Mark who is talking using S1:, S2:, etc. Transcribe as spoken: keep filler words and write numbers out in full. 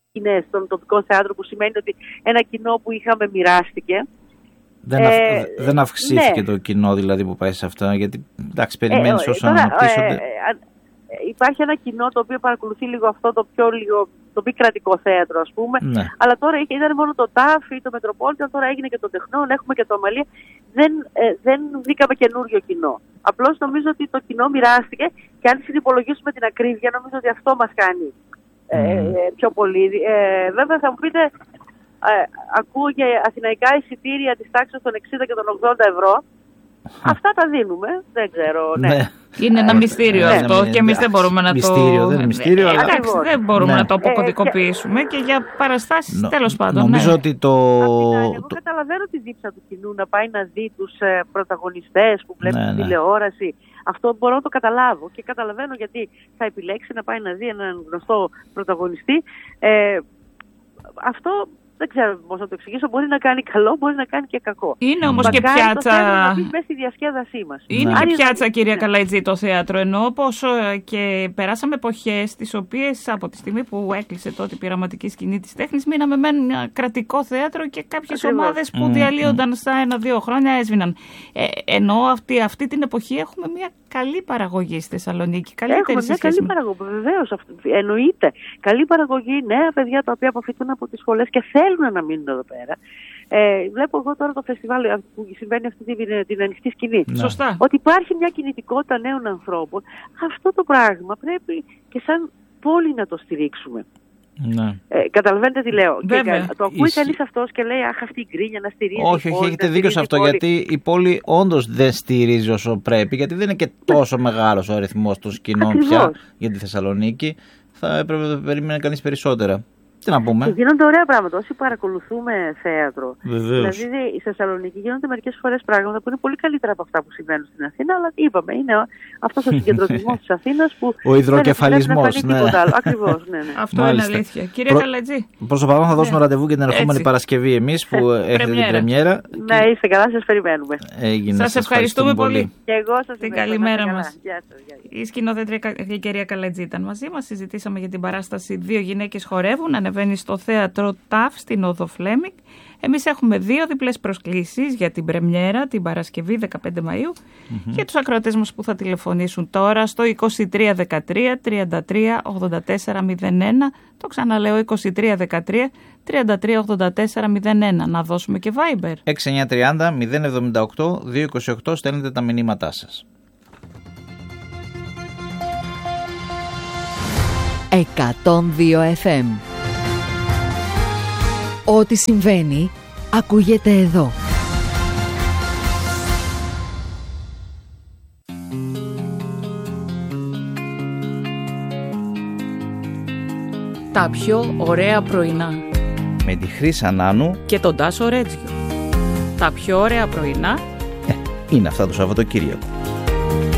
S1: σκηνές των τοπικών θεάτρων, που σημαίνει ότι ένα κοινό που είχαμε μοιράστηκε.
S2: Δεν,
S1: ε,
S2: αυ, δεν αυξήθηκε, ναι, το κοινό δηλαδή που πάει σε αυτά, γιατί εντάξει, περιμένεις ε, όσο τώρα, αναπτύσσονται. Ε, ε,
S1: υπάρχει ένα κοινό το οποίο παρακολουθεί λίγο αυτό το πιο λίγο, το μη κρατικό θέατρο, ας πούμε. Ναι. Αλλά τώρα ήταν μόνο το ΤΑΦ ή το Μετροπόλιταν, τώρα έγινε και το Τεχνών, έχουμε και το Αμαλία. Δεν, ε, δεν βρήκαμε καινούριο κοινό. Απλώς νομίζω ότι το κοινό μοιράστηκε και αν συνυπολογίσουμε την ακρίβεια, νομίζω ότι αυτό μας κάνει ε, mm. ε, πιο πολύ. Ε, βέβαια θα μου πείτε, ε, ακούω για αθηναϊκά εισιτήρια της τάξης των εξήντα και των ογδόντα ευρώ. Αυτά τα δίνουμε, δεν ξέρω, ναι. ναι.
S3: Είναι ένα μυστήριο ναι, αυτό ναι, και εμείς δεν μπορούμε να
S2: μυστήριο,
S3: το...
S2: Δεν είναι μυστήριο,
S3: ε,
S2: αλλά...
S3: εντάξει, δεν μπορούμε ναι. να το αποκωδικοποιήσουμε και για παραστάσεις, Νο, τέλος πάντων.
S2: Νομίζω
S3: ναι.
S2: ότι το...
S1: Εγώ το... καταλαβαίνω τη δίψα του κοινού να πάει να δει τους ε, πρωταγωνιστές που βλέπει ναι, ναι. τηλεόραση. Αυτό μπορώ να το καταλάβω και καταλαβαίνω γιατί θα επιλέξει να πάει να δει έναν γνωστό πρωταγωνιστή. Ε, αυτό... Δεν ξέρω πώς να το εξηγήσω. Μπορεί να κάνει καλό, μπορεί να κάνει και κακό.
S3: Είναι όμως και πιάτσα.
S1: Να μπει μέσα στη διασκέδασή μας.
S3: Είναι
S1: ναι.
S3: και πιάτσα, κυρία ναι. Καλαϊτζή, το θέατρο. Ενώ πως και περάσαμε εποχές τις οποίες από τη στιγμή που έκλεισε τότε η πειραματική σκηνή της τέχνης, μείναμε με ένα κρατικό θέατρο και κάποιες ομάδες που mm, διαλύονταν mm. στα ένα-δύο χρόνια έσβηναν. Ε, ενώ αυτή, αυτή την εποχή έχουμε μια καλή παραγωγή στη Θεσσαλονίκη.
S1: Έχουμε μια καλή με... παραγωγή, βεβαίως. Εννοείται. Καλή παραγωγή, νέα παιδιά τα οποία αποφυτούν από τις σχολές και θέλουν να μείνουν εδώ πέρα. Ε, βλέπω εγώ τώρα το φεστιβάλ που συμβαίνει αυτή την, την ανοιχτή σκηνή.
S3: Ναι. Σωστά.
S1: Ότι υπάρχει μια κινητικότητα νέων ανθρώπων. Αυτό το πράγμα πρέπει και σαν πόλη να το στηρίξουμε.
S2: Ναι.
S1: Ε, καταλαβαίνετε τι λέω. Και το ακούει
S2: Ισ...
S1: κανείς αυτός και λέει αχ, αυτή η γκρίνια να στηρίζει.
S2: Όχι, όχι,
S1: πόλη,
S2: έχετε δίκιο σε αυτό. Γιατί η πόλη όντως δεν στηρίζει όσο πρέπει, γιατί δεν είναι και τόσο μεγάλος ο αριθμός των σκηνών πια για τη Θεσσαλονίκη. Θα έπρεπε να περίμενε κανείς περισσότερα. Τι να πούμε.
S1: Και γίνονται ωραία πράγματα. Όσοι παρακολουθούμε θέατρο.
S2: Βεβαίως.
S1: Δηλαδή, στη Θεσσαλονίκη γίνονται μερικές φορές πράγματα που είναι πολύ καλύτερα από αυτά που συμβαίνουν στην Αθήνα. Αλλά είπαμε, είναι αυτός ο συγκεντρωτισμός της Αθήνας που.
S2: Ο υδροκεφαλισμός.
S1: Ναι. Ακριβώς. Ναι, ναι.
S3: Αυτό Μάλιστα. είναι αλήθεια. Κύριε Προ... Καλαϊτζή.
S2: Προς το παρόν θα δώσουμε ναι. ραντεβού για την ερχόμενη Έτσι. Παρασκευή εμείς που έχετε την πρεμιέρα.
S1: Ναι, είστε καλά, σας περιμένουμε.
S3: Σας ευχαριστούμε πολύ.
S1: Και εγώ σας
S3: την καλημέρα μας. Η σκηνοθέτρια η κυρία Καλαϊτζή ήταν μαζί μας. Συζητήσαμε για την παράσταση Δύο γυναίκες χορεύουν. Ανεβαίνει στο θέατρο ΤΑΦ στην Όδο Φλέμινγκ. Εμείς έχουμε δύο διπλές προσκλήσεις για την πρεμιέρα την Παρασκευή δεκαπέντε Μαΐου mm-hmm. και τους ακροατές μας που θα τηλεφωνήσουν τώρα στο είκοσι τρία δεκατρία τριάντα τρία ογδόντα τέσσερα μηδέν ένα. Το ξαναλέω είκοσι τρία δεκατρία τριάντα τρία ογδόντα τέσσερα μηδέν ένα. Να δώσουμε και Viber.
S2: έξι εννιά τριάντα μηδέν εβδομήντα οκτώ διακόσια είκοσι οκτώ στέλνετε τα μηνύματά σας.
S4: εκατόν δύο εφ εμ. Ό,τι συμβαίνει, ακούγεται εδώ. Τα πιο ωραία πρωινά.
S2: Με τη Χρύσα Νάνου
S3: και τον Τάσο Ρέτζιο. Τα πιο ωραία πρωινά
S2: ε, είναι αυτά το Σαββατοκύριακο.